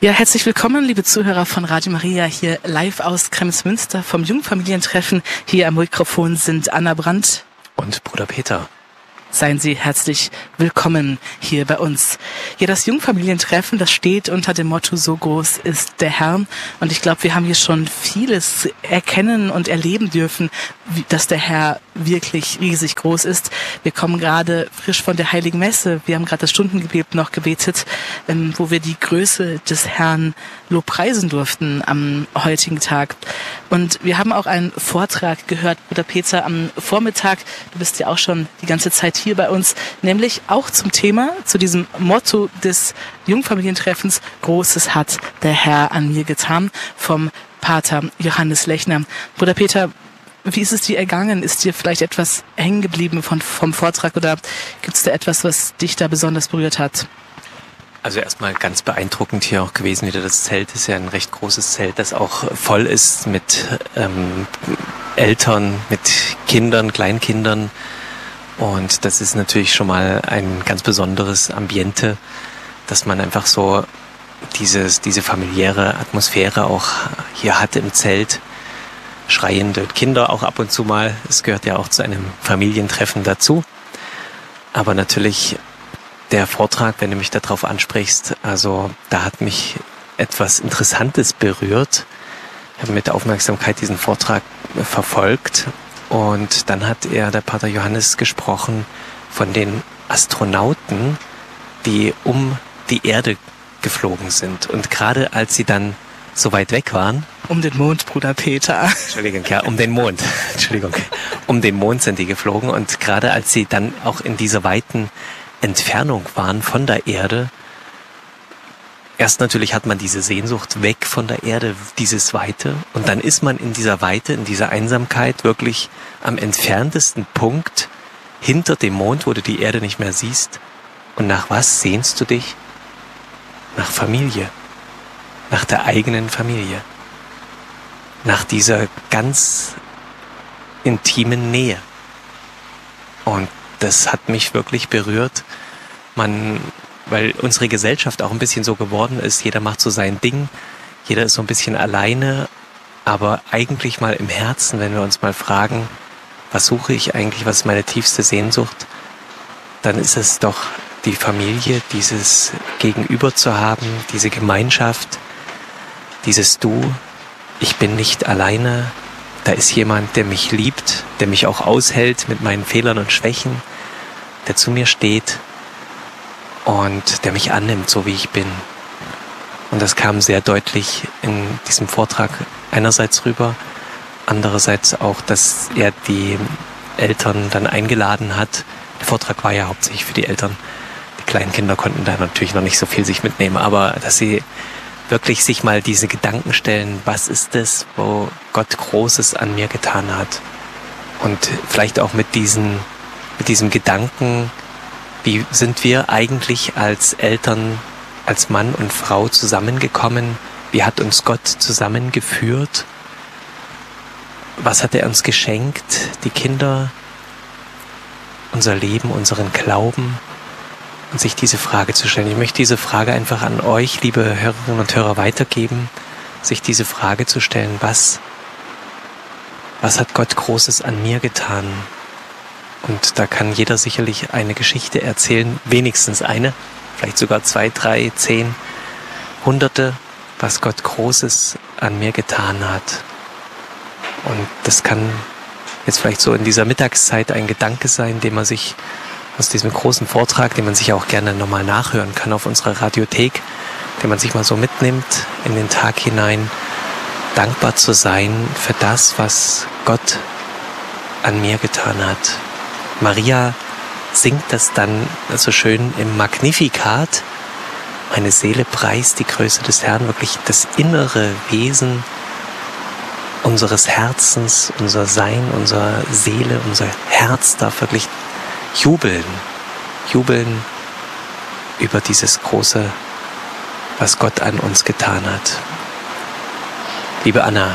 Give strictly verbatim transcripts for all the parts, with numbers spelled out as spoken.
Ja, herzlich willkommen, liebe Zuhörer von Radio Maria, hier live aus Kremsmünster vom Jungfamilientreffen. Hier am Mikrofon sind Anna Brandt und Bruder Peter. Seien Sie herzlich willkommen hier bei uns. Ja, das Jungfamilientreffen, das steht unter dem Motto "So groß ist der Herr". Und ich glaube, wir haben hier schon vieles erkennen und erleben dürfen, wie, dass der Herr wirklich riesig groß ist. Wir kommen gerade frisch von der Heiligen Messe. Wir haben gerade das Stundengebet noch gebetet, ähm, wo wir die Größe des Herrn lobpreisen durften am heutigen Tag. Und wir haben auch einen Vortrag gehört, Bruder Peter, am Vormittag. Du bist ja auch schon die ganze Zeit hier bei uns, nämlich auch zum Thema, zu diesem Motto des Jungfamilientreffens: Großes hat der Herr an mir getan, vom Pater Johannes Lechner. Bruder Peter, wie ist es dir ergangen? Ist dir vielleicht etwas hängen geblieben von, vom Vortrag oder gibt es da etwas, was dich da besonders berührt hat? Also erstmal ganz beeindruckend hier auch gewesen wieder. Das Zelt ist ja ein recht großes Zelt, das auch voll ist mit ähm, Eltern, mit Kindern, Kleinkindern. Und das ist natürlich schon mal ein ganz besonderes Ambiente, dass man einfach so dieses, diese familiäre Atmosphäre auch hier hat im Zelt. Schreiende Kinder auch ab und zu mal. Es gehört ja auch zu einem Familientreffen dazu. Aber natürlich der Vortrag, wenn du mich darauf ansprichst, also da hat mich etwas Interessantes berührt. Ich habe mit Aufmerksamkeit diesen Vortrag verfolgt. Und dann hat er, der Pater Johannes, gesprochen von den Astronauten, die um die Erde geflogen sind. Und gerade als sie dann so weit weg waren... Um den Mond, Bruder Peter. Entschuldigung, ja, um den Mond. Entschuldigung. Um den Mond sind die geflogen. Und gerade als sie dann auch in dieser weiten Entfernung waren von der Erde, erst natürlich hat man diese Sehnsucht weg von der Erde, dieses Weite. Und dann ist man in dieser Weite, in dieser Einsamkeit wirklich am entferntesten Punkt hinter dem Mond, wo du die Erde nicht mehr siehst. Und nach was sehnst du dich? Nach Familie. Nach der eigenen Familie. Nach dieser ganz intimen Nähe. Und das hat mich wirklich berührt. Man... weil unsere Gesellschaft auch ein bisschen so geworden ist, jeder macht so sein Ding, jeder ist so ein bisschen alleine, aber eigentlich mal im Herzen, wenn wir uns mal fragen, was suche ich eigentlich, was ist meine tiefste Sehnsucht, dann ist es doch die Familie, dieses Gegenüber zu haben, diese Gemeinschaft, dieses Du, ich bin nicht alleine, da ist jemand, der mich liebt, der mich auch aushält mit meinen Fehlern und Schwächen, der zu mir steht, und der mich annimmt, so wie ich bin. Und das kam sehr deutlich in diesem Vortrag einerseits rüber, andererseits auch, dass er die Eltern dann eingeladen hat. Der Vortrag war ja hauptsächlich für die Eltern. Die kleinen Kinder konnten da natürlich noch nicht so viel sich mitnehmen, aber dass sie wirklich sich mal diese Gedanken stellen, was ist das, wo Gott Großes an mir getan hat? Und vielleicht auch mit diesen, mit diesem Gedanken, wie sind wir eigentlich als Eltern, als Mann und Frau zusammengekommen? Wie hat uns Gott zusammengeführt? Was hat er uns geschenkt? Die Kinder, unser Leben, unseren Glauben? Und sich diese Frage zu stellen. Ich möchte diese Frage einfach an euch, liebe Hörerinnen und Hörer, weitergeben. Sich diese Frage zu stellen, was, was hat Gott Großes an mir getan? Und da kann jeder sicherlich eine Geschichte erzählen, wenigstens eine, vielleicht sogar zwei, drei, zehn, hunderte, was Gott Großes an mir getan hat. Und das kann jetzt vielleicht so in dieser Mittagszeit ein Gedanke sein, den man sich aus diesem großen Vortrag, den man sich auch gerne nochmal nachhören kann auf unserer Radiothek, den man sich mal so mitnimmt in den Tag hinein, dankbar zu sein für das, was Gott an mir getan hat. Maria singt das dann so schön im Magnificat. Meine Seele preist die Größe des Herrn, wirklich das innere Wesen unseres Herzens, unser Sein, unsere Seele, unser Herz darf wirklich jubeln, jubeln über dieses Große, was Gott an uns getan hat. Liebe Anna,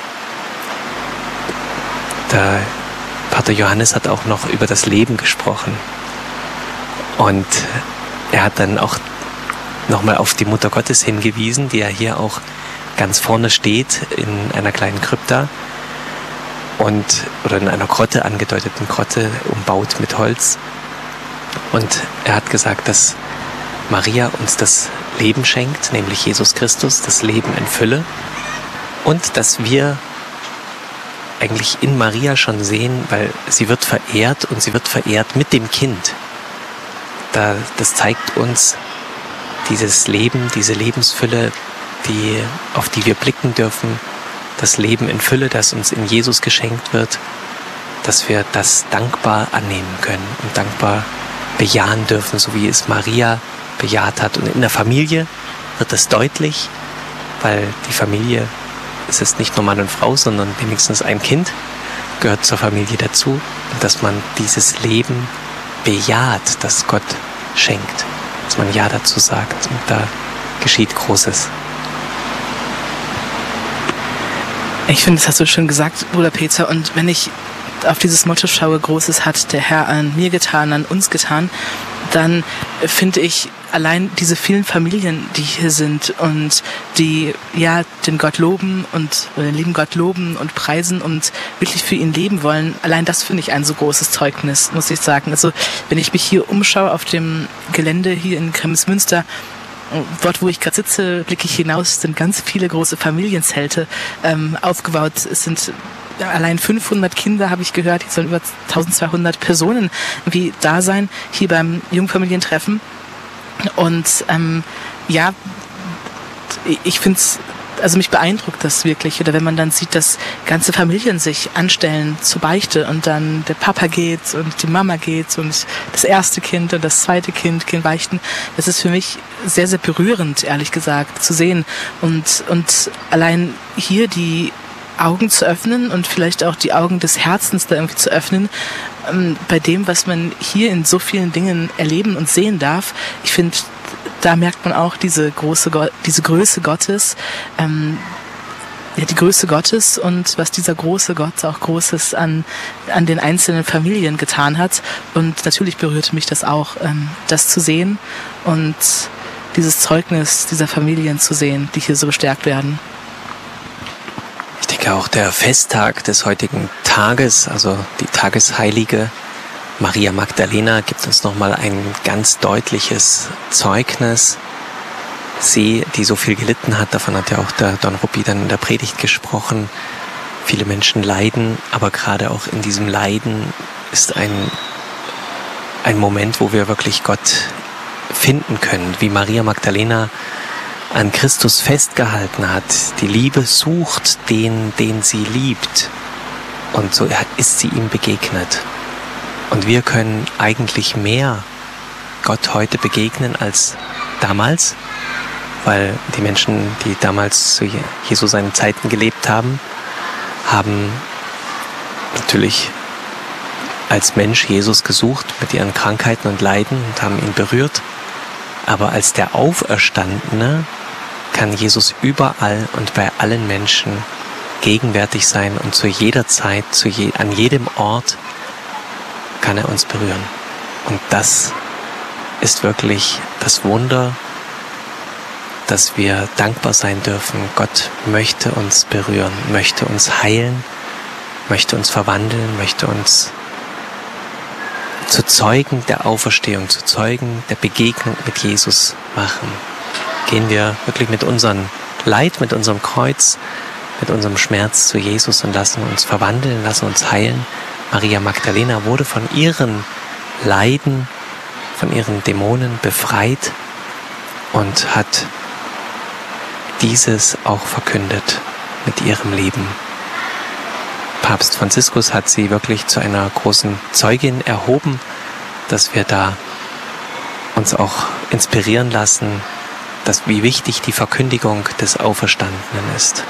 der Pater Johannes hat auch noch über das Leben gesprochen und er hat dann auch nochmal auf die Mutter Gottes hingewiesen, die ja hier auch ganz vorne steht in einer kleinen Krypta und oder in einer Grotte, angedeuteten Grotte, umbaut mit Holz. Und er hat gesagt, dass Maria uns das Leben schenkt, nämlich Jesus Christus, das Leben in Fülle, und dass wir eigentlich in Maria schon sehen, weil sie wird verehrt und sie wird verehrt mit dem Kind. Da, das zeigt uns dieses Leben, diese Lebensfülle, die, auf die wir blicken dürfen, das Leben in Fülle, das uns in Jesus geschenkt wird, dass wir das dankbar annehmen können und dankbar bejahen dürfen, so wie es Maria bejaht hat. Und in der Familie wird das deutlich, weil die Familie, es ist nicht nur Mann und Frau, sondern wenigstens ein Kind gehört zur Familie dazu, und dass man dieses Leben bejaht, das Gott schenkt, dass man Ja dazu sagt, und da geschieht Großes. Ich finde, das hast du schön gesagt, Bruder Peter, und wenn ich auf dieses Motto schaue, Großes hat der Herr an mir getan, an uns getan, dann finde ich allein diese vielen Familien, die hier sind und die ja den Gott loben und oder den lieben Gott loben und preisen und wirklich für ihn leben wollen, allein das finde ich ein so großes Zeugnis, muss ich sagen. Also wenn ich mich hier umschaue auf dem Gelände hier in Kremsmünster, dort, wo ich gerade sitze, blicke ich hinaus, sind ganz viele große Familienzelte ähm, aufgebaut. Es sind allein fünfhundert Kinder, habe ich gehört. Hier sollen über eintausendzweihundert Personen wie da sein, hier beim Jungfamilientreffen. Und ähm, ja, ich finde es, also mich beeindruckt das wirklich. Oder wenn man dann sieht, dass ganze Familien sich anstellen zur Beichte und dann der Papa geht und die Mama geht und das erste Kind und das zweite Kind gehen beichten. Das ist für mich sehr, sehr berührend, ehrlich gesagt, zu sehen. Und, und allein hier die Augen zu öffnen und vielleicht auch die Augen des Herzens da irgendwie zu öffnen, ähm, bei dem, was man hier in so vielen Dingen erleben und sehen darf. Ich finde, da merkt man auch diese große, Go- diese Größe Gottes, ähm, ja, die Größe Gottes und was dieser große Gott auch Großes an, an den einzelnen Familien getan hat. Und natürlich berührte mich das auch, ähm, das zu sehen und dieses Zeugnis dieser Familien zu sehen, die hier so gestärkt werden. Ich denke auch der Festtag des heutigen Tages, also die Tagesheilige Maria Magdalena, gibt uns nochmal ein ganz deutliches Zeugnis. Sie, die so viel gelitten hat, davon hat ja auch der Don Ruppi dann in der Predigt gesprochen. Viele Menschen leiden, aber gerade auch in diesem Leiden ist ein, ein Moment, wo wir wirklich Gott finden können, wie Maria Magdalena an Christus festgehalten hat. Die Liebe sucht den, den sie liebt. Und so ist sie ihm begegnet. Und wir können eigentlich mehr Gott heute begegnen als damals, weil die Menschen, die damals zu Jesu seinen Zeiten gelebt haben, haben natürlich als Mensch Jesus gesucht mit ihren Krankheiten und Leiden und haben ihn berührt. Aber als der Auferstandene kann Jesus überall und bei allen Menschen gegenwärtig sein und zu jeder Zeit, zu je, an jedem Ort kann er uns berühren. Und das ist wirklich das Wunder, dass wir dankbar sein dürfen. Gott möchte uns berühren, möchte uns heilen, möchte uns verwandeln, möchte uns zu Zeugen der Auferstehung, zu Zeugen der Begegnung mit Jesus machen. Gehen wir wirklich mit unserem Leid, mit unserem Kreuz, mit unserem Schmerz zu Jesus und lassen uns verwandeln, lassen uns heilen. Maria Magdalena wurde von ihren Leiden, von ihren Dämonen befreit und hat dieses auch verkündet mit ihrem Leben. Papst Franziskus hat sie wirklich zu einer großen Zeugin erhoben, dass wir da uns auch inspirieren lassen, dass wie wichtig die Verkündigung des Auferstandenen ist.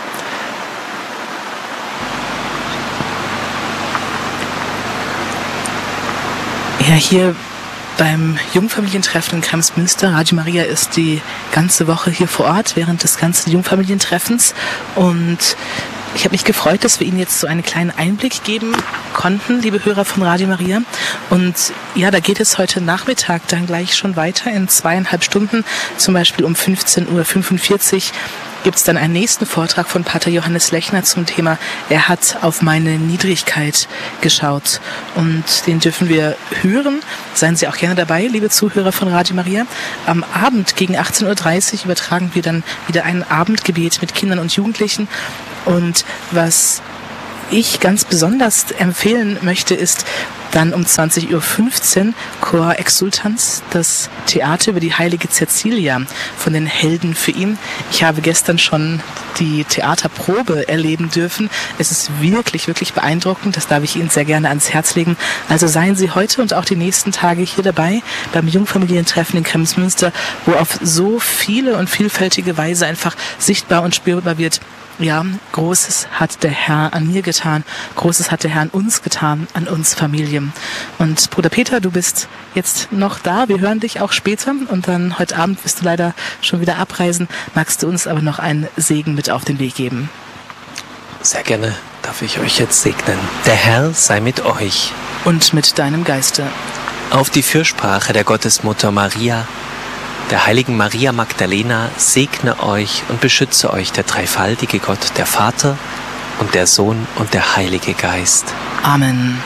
Ja, hier beim Jungfamilientreffen in Kremsmünster, Radio Maria ist die ganze Woche hier vor Ort während des ganzen Jungfamilientreffens und Ich habe mich gefreut, dass wir Ihnen jetzt so einen kleinen Einblick geben konnten, liebe Hörer von Radio Maria. Und ja, da geht es heute Nachmittag dann gleich schon weiter in zweieinhalb Stunden, zum Beispiel um fünfzehn Uhr fünfundvierzig. Gibt es dann einen nächsten Vortrag von Pater Johannes Lechner zum Thema Er hat auf meine Niedrigkeit geschaut. Und den dürfen wir hören. Seien Sie auch gerne dabei, liebe Zuhörer von Radio Maria. Am Abend gegen achtzehn Uhr dreißig übertragen wir dann wieder ein Abendgebet mit Kindern und Jugendlichen. Und was ich ganz besonders empfehlen möchte, ist dann um zwanzig Uhr fünfzehn Chor Exultanz, das Theater über die heilige Cäcilia von den Helden für ihn. Ich habe gestern schon die Theaterprobe erleben dürfen. Es ist wirklich, wirklich beeindruckend. Das darf ich Ihnen sehr gerne ans Herz legen. Also seien Sie heute und auch die nächsten Tage hier dabei beim Jungfamilientreffen in Kremsmünster, wo auf so viele und vielfältige Weise einfach sichtbar und spürbar wird, ja, Großes hat der Herr an mir getan, Großes hat der Herr an uns getan, an uns Familien. Und Bruder Peter, du bist jetzt noch da, wir hören dich auch später und dann heute Abend wirst du leider schon wieder abreisen. Magst du uns aber noch einen Segen mit auf den Weg geben? Sehr gerne darf ich euch jetzt segnen. Der Herr sei mit euch. Und mit deinem Geiste. Auf die Fürsprache der Gottesmutter Maria, der heiligen Maria Magdalena, segne euch und beschütze euch der dreifaltige Gott, der Vater und der Sohn und der Heilige Geist. Amen.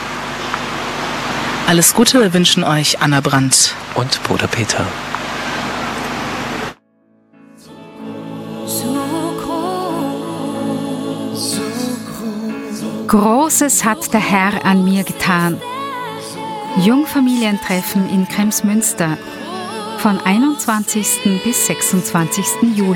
Alles Gute wünschen euch Anna Brandt und Bruder Peter. Großes hat der Herr an mir getan. Jungfamilientreffen in Kremsmünster von einundzwanzigsten bis sechsundzwanzigsten Juli.